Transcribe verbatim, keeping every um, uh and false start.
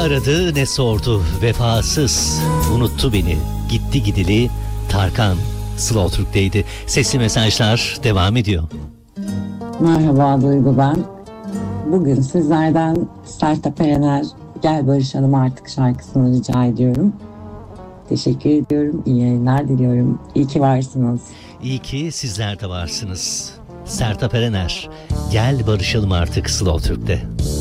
aradı ne sordu, vefasız unuttu beni, gitti gidili Tarkan Slow Türk'teydi. Sesli mesajlar devam ediyor. Merhaba Duygu, ben. Bugün sizlerden Sertab Erener Gel Barışalım Artık şarkısını rica ediyorum. Teşekkür ediyorum. İyi yayınlar diliyorum. İyi ki varsınız. İyi ki sizler de varsınız. Sertab Erener Gel Barışalım Artık Slow Türk'te.